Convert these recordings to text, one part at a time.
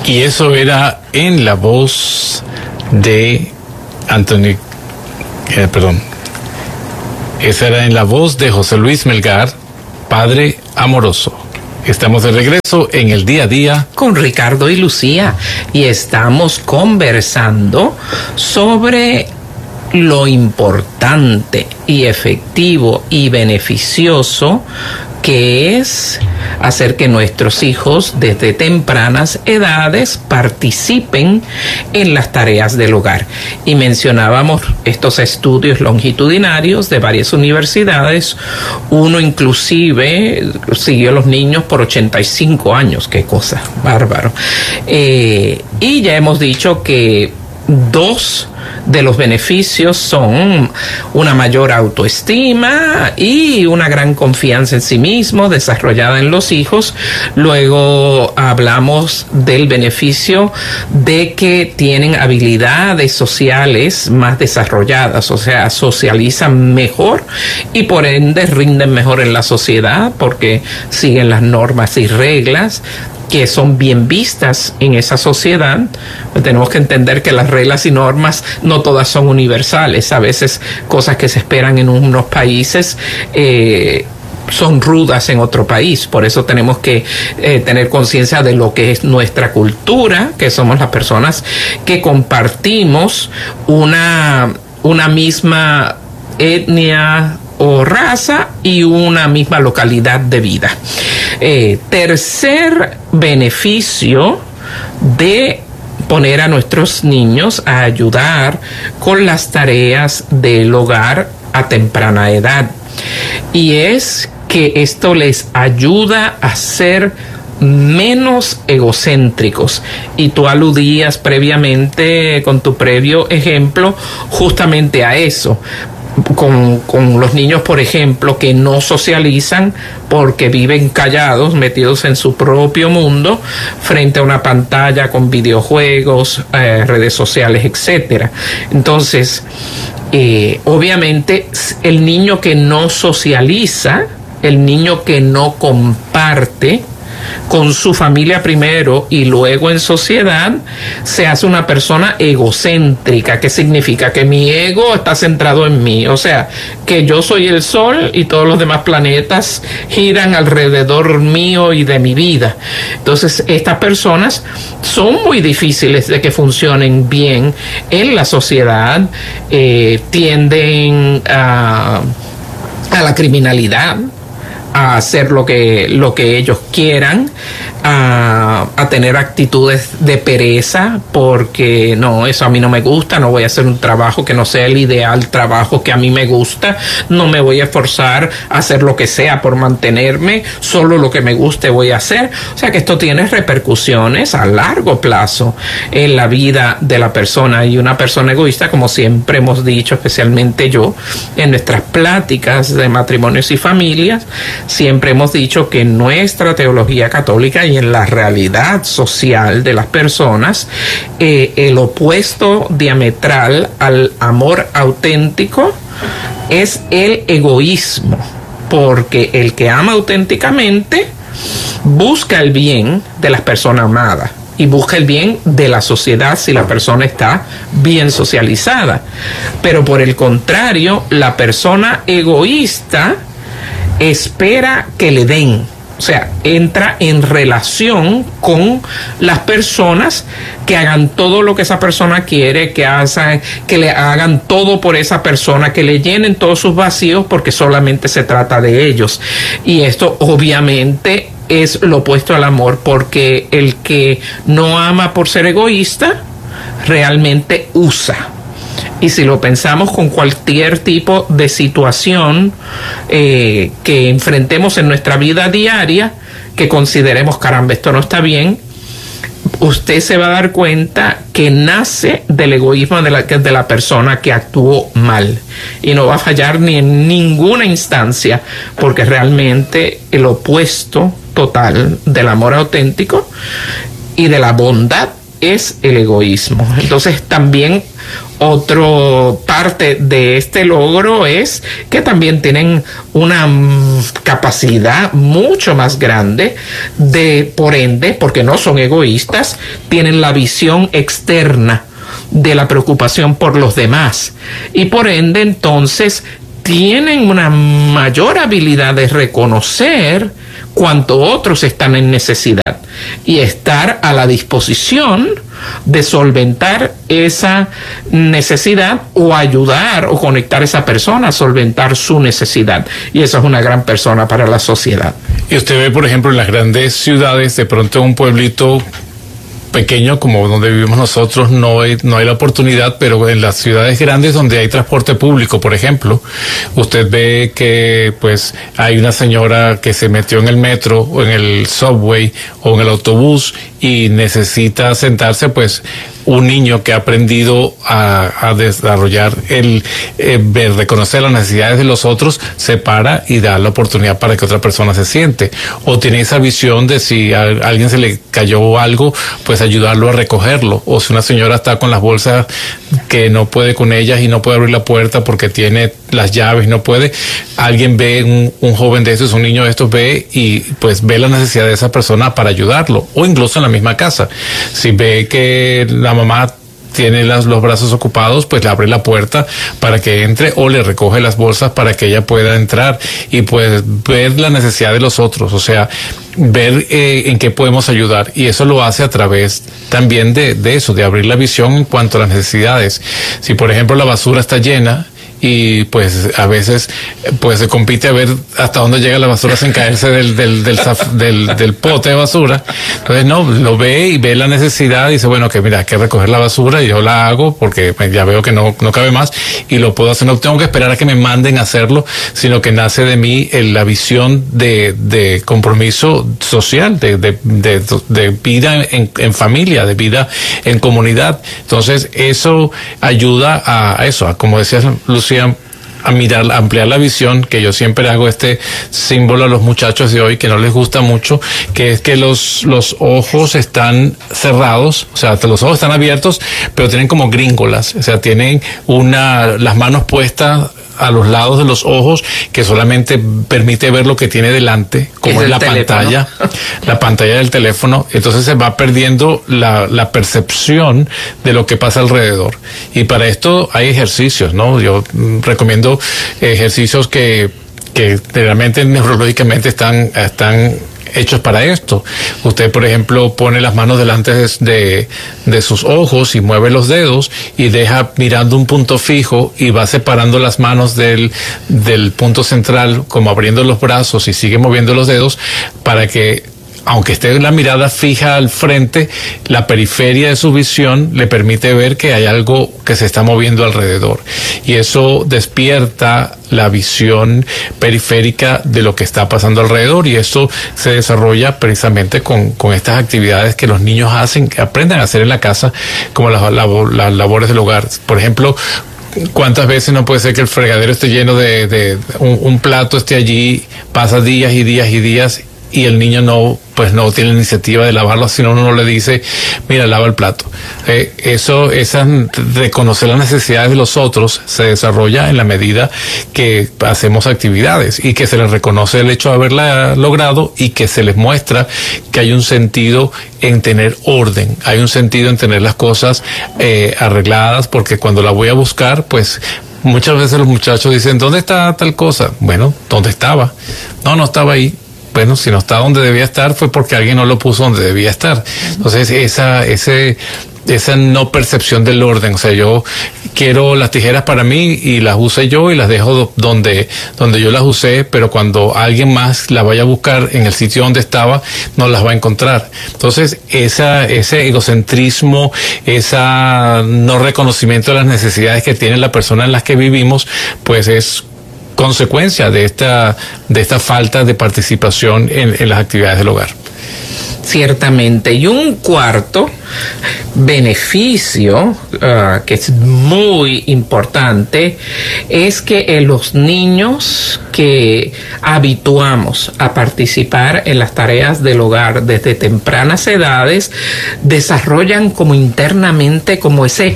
Y eso era en la voz de Anthony, esa era en la voz de José Luis Melgar, Padre Amoroso. Estamos de regreso en el día a día con Ricardo y Lucía y estamos conversando sobre lo importante y efectivo y beneficioso que es hacer que nuestros hijos desde tempranas edades participen en las tareas del hogar. Y mencionábamos estos estudios longitudinarios de varias universidades. Uno inclusive siguió a los niños por 85 años. Qué cosa, bárbaro. Y ya hemos dicho que dos de los beneficios son una mayor autoestima y una gran confianza en sí mismo desarrollada en los hijos. Luego hablamos del beneficio de que tienen habilidades sociales más desarrolladas, o sea, socializan mejor y por ende rinden mejor en la sociedad porque siguen las normas y reglas que son bien vistas en esa sociedad. Tenemos que entender que las reglas y normas no todas son universales. A veces cosas que se esperan en unos países son rudas en otro país. Por eso tenemos que tener conciencia de lo que es nuestra cultura, que somos las personas que compartimos una misma etnia o raza y una misma localidad de vida. Tercer beneficio de poner a nuestros niños a ayudar con las tareas del hogar a temprana edad, y es que esto les ayuda a ser menos egocéntricos. Y tú aludías previamente con tu previo ejemplo justamente a eso. Con los niños, por ejemplo, que no socializan porque viven callados, metidos en su propio mundo, frente a una pantalla con videojuegos, redes sociales, etcétera. Entonces, obviamente, el niño que no socializa, el niño que no comparte con su familia primero y luego en sociedad, se hace una persona egocéntrica. ¿Qué significa? Que mi ego está centrado en mí, o sea, que yo soy el sol y todos los demás planetas giran alrededor mío y de mi vida. Entonces, estas personas son muy difíciles de que funcionen bien en la sociedad, tienden a la criminalidad, a hacer lo que ellos quieran, a tener actitudes de pereza, porque no, eso a mí no me gusta, no voy a hacer un trabajo que no sea el ideal trabajo que a mí me gusta, no me voy a esforzar a hacer lo que sea por mantenerme, solo lo que me guste voy a hacer. O sea que esto tiene repercusiones a largo plazo en la vida de la persona, y una persona egoísta, como siempre hemos dicho, especialmente yo, en nuestras pláticas de matrimonios y familias, siempre hemos dicho que en nuestra teología católica y en la realidad social de las personas, el opuesto diametral al amor auténtico es el egoísmo, porque el que ama auténticamente busca el bien de las personas amadas y busca el bien de la sociedad si la persona está bien socializada. Pero por el contrario, la persona egoísta espera que le den, o sea, entra en relación con las personas que hagan todo lo que esa persona quiere, que le hagan todo por esa persona, que le llenen todos sus vacíos porque solamente se trata de ellos. Y esto obviamente es lo opuesto al amor, porque el que no ama por ser egoísta realmente usa. Y si lo pensamos con cualquier tipo de situación que enfrentemos en nuestra vida diaria, que consideremos, caramba, esto no está bien, usted se va a dar cuenta que nace del egoísmo de la persona que actuó mal. Y no va a fallar ni en ninguna instancia, porque realmente el opuesto total del amor auténtico y de la bondad es el egoísmo. Entonces también otro parte de este logro es que también tienen una capacidad mucho más grande de, por ende, porque no son egoístas, tienen la visión externa de la preocupación por los demás y por ende entonces tienen una mayor habilidad de reconocer cuánto otros están en necesidad y estar a la disposición de solventar esa necesidad o ayudar o conectar a esa persona a solventar su necesidad. Y eso es una gran persona para la sociedad. Y usted ve, por ejemplo, en las grandes ciudades, de pronto un pueblito pequeño como donde vivimos nosotros no hay la oportunidad, pero en las ciudades grandes donde hay transporte público, por ejemplo, usted ve que pues hay una señora que se metió en el metro o en el subway o en el autobús y necesita sentarse, pues un niño que ha aprendido a desarrollar reconocer las necesidades de los otros, se para y da la oportunidad para que otra persona se siente. O tiene esa visión de si a alguien se le cayó algo, pues ayudarlo a recogerlo. O si una señora está con las bolsas que no puede con ellas y no puede abrir la puerta porque tiene las llaves, no puede. Alguien ve un joven de estos, un niño de estos, ve y pues ve la necesidad de esa persona para ayudarlo. O incluso en la misma casa. Si ve que la mamá tiene los brazos ocupados, pues le abre la puerta para que entre o le recoge las bolsas para que ella pueda entrar y pues ver la necesidad de los otros, o sea, ver en qué podemos ayudar, y eso lo hace a través también de eso, de abrir la visión en cuanto a las necesidades. Si por ejemplo la basura está llena y pues a veces pues se compite a ver hasta dónde llega la basura sin caerse del pote de basura, entonces no, lo ve y ve la necesidad y dice, bueno, que mira, hay que recoger la basura y yo la hago porque ya veo que no cabe más y lo puedo hacer, no tengo que esperar a que me manden a hacerlo, sino que nace de mí la visión de compromiso social, de vida en familia, de vida en comunidad. Entonces eso ayuda a eso, a, como decías Lucía, a mirar, a ampliar la visión, que yo siempre hago este símbolo a los muchachos de hoy que no les gusta mucho, que es que los ojos están cerrados, o sea, los ojos están abiertos, pero tienen como gringolas, o sea, tienen las manos puestas a los lados de los ojos, que solamente permite ver lo que tiene delante, como es la pantalla, la pantalla del teléfono. Entonces se va perdiendo la percepción de lo que pasa alrededor. Y para esto hay ejercicios, ¿no? Yo recomiendo ejercicios que realmente neurológicamente están hechos para esto. Usted, por ejemplo, pone las manos delante de sus ojos y mueve los dedos y deja mirando un punto fijo y va separando las manos del punto central, como abriendo los brazos, y sigue moviendo los dedos para que, aunque esté la mirada fija al frente, la periferia de su visión le permite ver que hay algo que se está moviendo alrededor. Y eso despierta la visión periférica de lo que está pasando alrededor, y eso se desarrolla precisamente con estas actividades que los niños hacen, que aprendan a hacer en la casa, como las labores del hogar. Por ejemplo, ¿cuántas veces no puede ser que el fregadero esté lleno de un plato esté allí, pasa días y días y días, y el niño no tiene la iniciativa de lavarlo, sino uno le dice, mira, lava el plato. Reconocer las necesidades de los otros se desarrolla en la medida que hacemos actividades y que se les reconoce el hecho de haberla logrado y que se les muestra que hay un sentido en tener orden, hay un sentido en tener las cosas arregladas, porque cuando la voy a buscar, pues muchas veces los muchachos dicen, ¿dónde está tal cosa? Bueno, ¿dónde estaba? No estaba ahí. Bueno, si no está donde debía estar fue porque alguien no lo puso donde debía estar. Entonces esa no percepción del orden, o sea, yo quiero las tijeras para mí y las usé yo y las dejo donde yo las usé, pero cuando alguien más la vaya a buscar en el sitio donde estaba, no las va a encontrar. Entonces ese egocentrismo, esa no reconocimiento de las necesidades que tiene la persona en las que vivimos, pues es consecuencia de esta falta de participación en las actividades del hogar. Ciertamente. Y un cuarto beneficio que es muy importante es que los niños que habituamos a participar en las tareas del hogar desde tempranas edades desarrollan como internamente como ese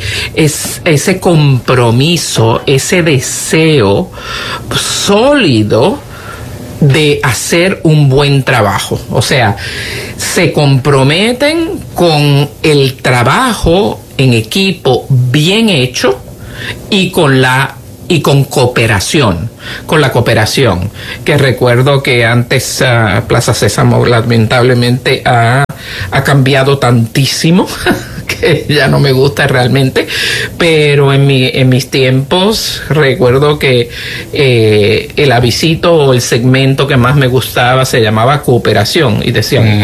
compromiso, ese deseo sólido de hacer un buen trabajo. O sea, se comprometen con el trabajo en equipo bien hecho y con cooperación, con la cooperación, que recuerdo que antes Plaza Sésamo lamentablemente ha cambiado tantísimo que ya no me gusta realmente, pero en mis tiempos recuerdo que el avisito o el segmento que más me gustaba se llamaba Cooperación y decían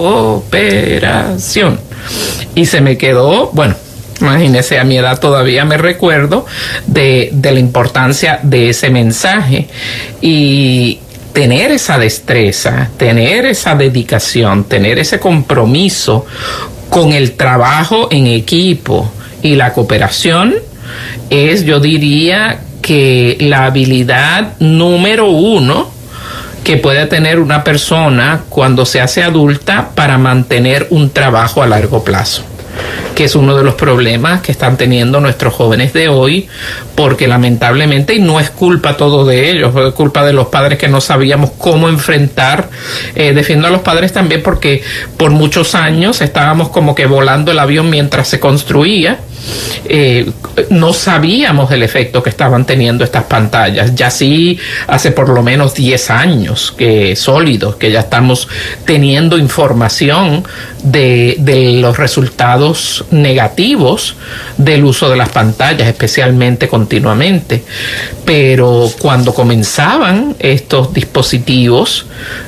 cooperación y se me quedó, bueno, imagínese, a mi edad todavía me recuerdo de la importancia de ese mensaje y tener esa destreza, tener esa dedicación, tener ese compromiso con el trabajo en equipo y la cooperación es, yo diría, que la habilidad número 1 que puede tener una persona cuando se hace adulta para mantener un trabajo a largo plazo, que es uno de los problemas que están teniendo nuestros jóvenes de hoy, porque lamentablemente, y no es culpa todo de ellos, es culpa de los padres que no sabíamos cómo enfrentar. Defiendo a los padres también porque por muchos años estábamos como que volando el avión mientras se construía. No sabíamos el efecto que estaban teniendo estas pantallas. Ya sí, hace por lo menos 10 años sólidos que ya estamos teniendo información de los resultados negativos del uso de las pantallas, especialmente continuamente. Pero cuando comenzaban estos dispositivos,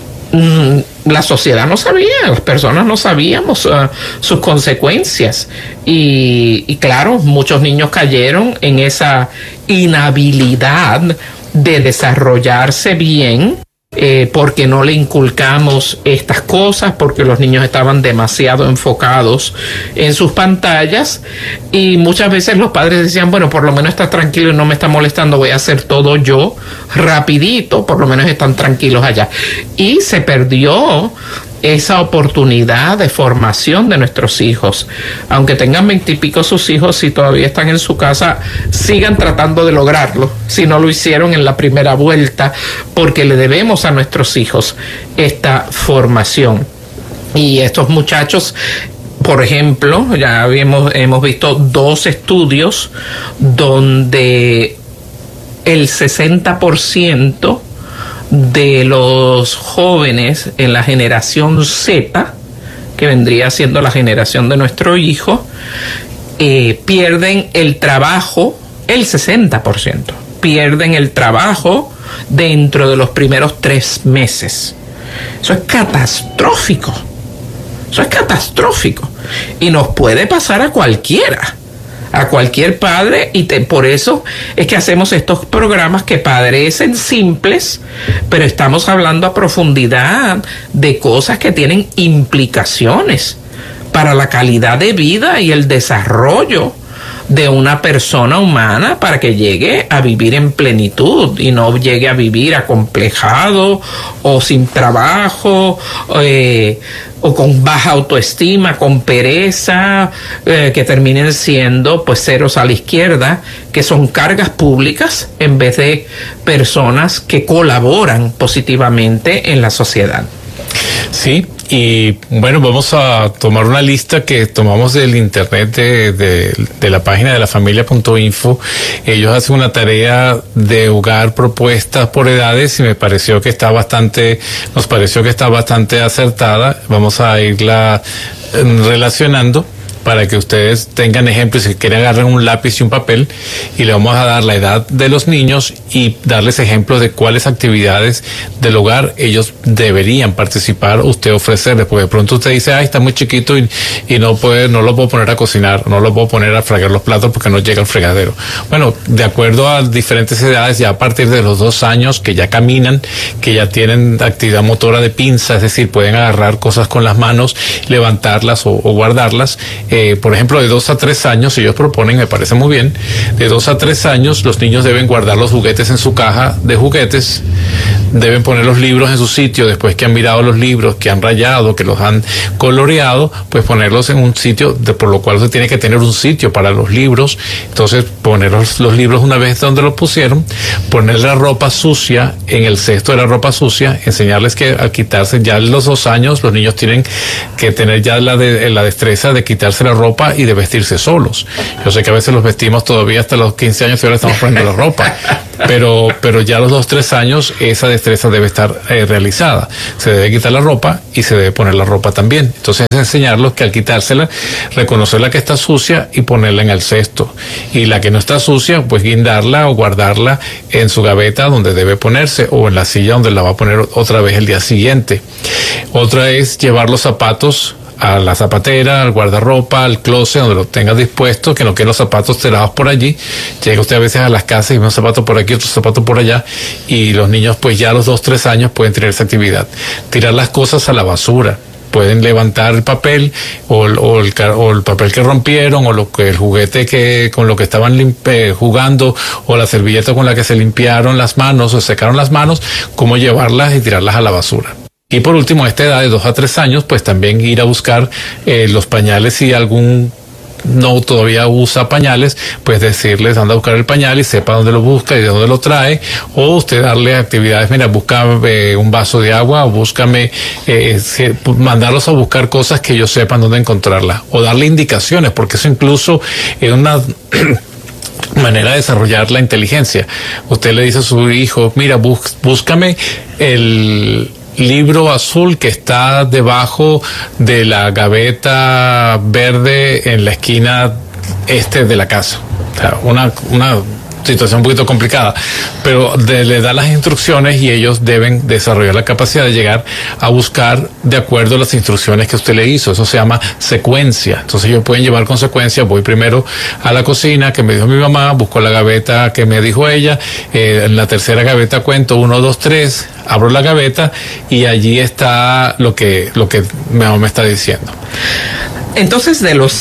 la sociedad no sabía, las personas no sabíamos sus consecuencias y claro, muchos niños cayeron en esa inhabilidad de desarrollarse bien porque no le inculcamos estas cosas, porque los niños estaban demasiado enfocados en sus pantallas y muchas veces los padres decían, bueno, por lo menos está tranquilo y no me está molestando, voy a hacer todo yo rapidito, por lo menos están tranquilos allá. Y se perdió esa oportunidad de formación de nuestros hijos. Aunque tengan 20 y pico sus hijos, si todavía están en su casa, sigan tratando de lograrlo, si no lo hicieron en la primera vuelta, porque le debemos a nuestros hijos esta formación. Y estos muchachos, por ejemplo, ya hemos visto 2 estudios donde el 60% de los jóvenes en la generación Z, que vendría siendo la generación de nuestro hijo, pierden el trabajo, el 60% pierden el trabajo dentro de los primeros 3 meses. Eso es catastrófico. Eso es catastrófico. Y nos puede pasar a cualquiera. A cualquier padre, y por eso es que hacemos estos programas que parecen simples, pero estamos hablando a profundidad de cosas que tienen implicaciones para la calidad de vida y el desarrollo de una persona humana para que llegue a vivir en plenitud y no llegue a vivir acomplejado o sin trabajo o con baja autoestima, con pereza, que terminen siendo pues ceros a la izquierda, que son cargas públicas en vez de personas que colaboran positivamente en la sociedad. Sí, y bueno, vamos a tomar una lista que tomamos del internet de la página de lafamilia.info. Ellos hacen una tarea de hogar propuestas por edades y nos pareció que está bastante acertada. Vamos a irla relacionando para que ustedes tengan ejemplos. Si quieren, agarren un lápiz y un papel y le vamos a dar la edad de los niños y darles ejemplos de cuáles actividades del hogar ellos deberían participar, usted ofrecerles, porque de pronto usted dice, ay, está muy chiquito y no lo puedo poner a cocinar, no lo puedo poner a fregar los platos porque no llega al fregadero. Bueno, de acuerdo a diferentes edades, ya a partir de los 2 años, que ya caminan, que ya tienen actividad motora de pinza, es decir, pueden agarrar cosas con las manos, levantarlas o guardarlas. Por ejemplo, de 2 a 3 años, ellos proponen, me parece muy bien, de 2 a 3 años los niños deben guardar los juguetes en su caja de juguetes, deben poner los libros en su sitio, después que han mirado los libros, que han rayado, que los han coloreado, pues ponerlos en un sitio, por lo cual se tiene que tener un sitio para los libros. Entonces poner los libros una vez donde los pusieron, poner la ropa sucia en el cesto de la ropa sucia, enseñarles que al quitarse ya los 2 años, los niños tienen que tener ya la destreza de quitarse la ropa y de vestirse solos. Yo sé que a veces los vestimos todavía hasta los 15 años y ahora estamos poniendo la ropa, pero ya a los 2, 3 años esa destreza debe estar realizada. Se debe quitar la ropa y se debe poner la ropa también. Entonces enseñarlos que al quitársela, reconocer la que está sucia y ponerla en el cesto, y la que no está sucia, pues guindarla o guardarla en su gaveta donde debe ponerse, o en la silla donde la va a poner otra vez el día siguiente. Otra es llevar los zapatos a la zapatera, al guardarropa, al closet, donde lo tenga dispuesto, que no queden los zapatos tirados por allí. Llega usted a veces a las casas y ve un zapato por aquí, otro zapato por allá, y los niños pues ya a los 2, 3 años pueden tener esa actividad. Tirar las cosas a la basura. Pueden levantar el papel o el papel que rompieron, o el juguete con lo que estaban jugando, o la servilleta con la que se limpiaron las manos o secaron las manos, cómo llevarlas y tirarlas a la basura. Y por último, a esta edad de 2 a 3 años, pues también ir a buscar los pañales. Si algún no todavía usa pañales, pues decirles, anda a buscar el pañal y sepa dónde lo busca y de dónde lo trae, o usted darle actividades, mira, busca un vaso de agua, o búscame, mandarlos a buscar cosas que ellos sepan dónde encontrarlas, o darle indicaciones, porque eso incluso es una manera de desarrollar la inteligencia. Usted le dice a su hijo, mira, búscame el libro azul que está debajo de la gaveta verde en la esquina este de la casa. O sea, una situación un poquito complicada, pero le da las instrucciones y ellos deben desarrollar la capacidad de llegar a buscar de acuerdo a las instrucciones que usted le hizo. Eso se llama secuencia. Entonces ellos pueden llevar con secuencia. Voy primero a la cocina que me dijo mi mamá, busco la gaveta que me dijo ella, en la tercera gaveta cuento 1, 2, 3, abro la gaveta y allí está lo que mi mamá me está diciendo. Entonces, de los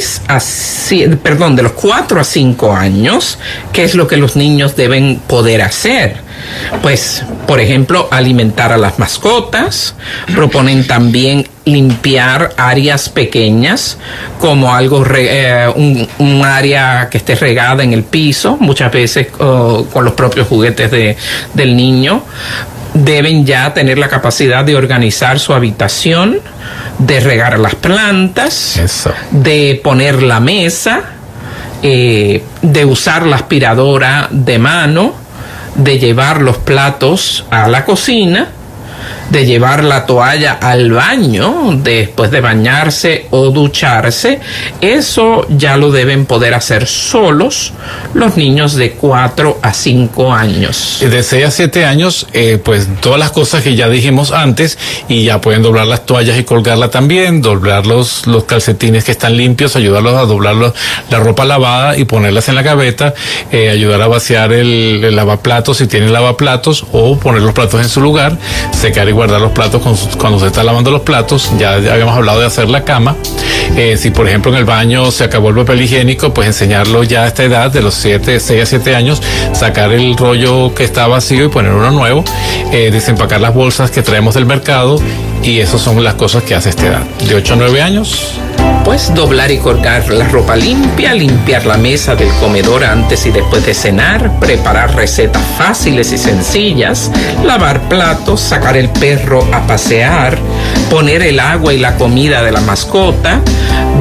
4 a 5 años, ¿qué es lo que los niños deben poder hacer? Pues, por ejemplo, alimentar a las mascotas. Proponen también limpiar áreas pequeñas, como un área que esté regada en el piso, muchas veces con los propios juguetes del niño. Deben ya tener la capacidad de organizar su habitación, de regar las plantas, eso, de poner la mesa, de usar la aspiradora de mano, de llevar los platos a la cocina, de llevar la toalla al baño después de bañarse o ducharse. Eso ya lo deben poder hacer solos los niños de 4 a 5 años. De 6 a 7 años, pues todas las cosas que ya dijimos antes, y ya pueden doblar las toallas y colgarla también, doblar los calcetines que están limpios, ayudarlos a doblar la ropa lavada y ponerlas en la gaveta, ayudar a vaciar el lavaplatos si tienen lavaplatos, o poner los platos en su lugar, secar y guardar los platos cuando se está lavando los platos. Ya habíamos hablado de hacer la cama. Si por ejemplo en el baño se acabó el papel higiénico, pues enseñarlo ya a esta edad de los 6 a 7 años, sacar el rollo que está vacío y poner uno nuevo, desempacar las bolsas que traemos del mercado, y esas son las cosas que hace esta edad. De 8 a 9 años, pues doblar y colgar la ropa limpia, limpiar la mesa del comedor antes y después de cenar, preparar recetas fáciles y sencillas, lavar platos, sacar el perro a pasear, poner el agua y la comida de la mascota,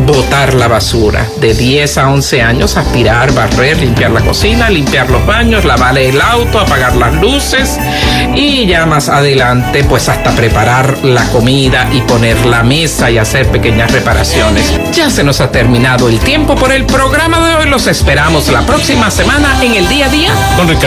botar la basura. De 10 a 11 años, aspirar, barrer, limpiar la cocina, limpiar los baños, lavar el auto, apagar las luces y ya más adelante pues hasta preparar la comida y poner la mesa y hacer pequeñas reparaciones. Ya se nos ha terminado el tiempo por el programa de hoy. Los esperamos la próxima semana en el Día a Día con Ricardo